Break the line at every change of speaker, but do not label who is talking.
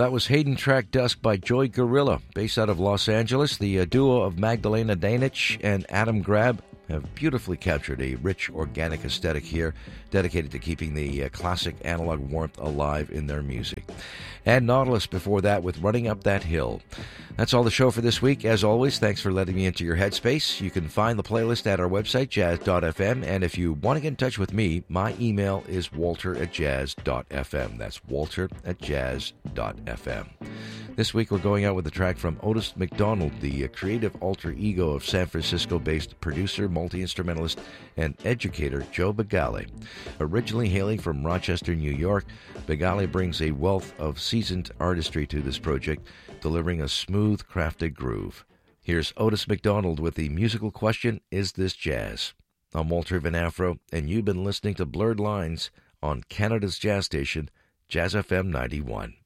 That was Hayden Track Dusk by Joy Gorilla, based out of Los Angeles. The duo of Magdalena Danich and Adam Grab have beautifully captured a rich, organic aesthetic here, dedicated to keeping the classic analog warmth alive in their music. And Nautilus before that with Running Up That Hill. That's all the show for this week. As always, thanks for letting me into your headspace. You can find the playlist at our website, jazz.fm, and if you want to get in touch with me, my email is walter@jazz.fm. That's walter@jazz.fm. This week we're going out with a track from Otis McDonald, the creative alter ego of San Francisco-based producer, multi-instrumentalist, and educator Joe Begale. Originally hailing from Rochester, New York, Begale brings a wealth of seasoned artistry to this project, delivering a smooth, crafted groove. Here's Otis McDonald with the musical question, Is This Jazz? I'm Walter Van Afro, and you've been listening to Blurred Lines on Canada's jazz station, Jazz FM 91.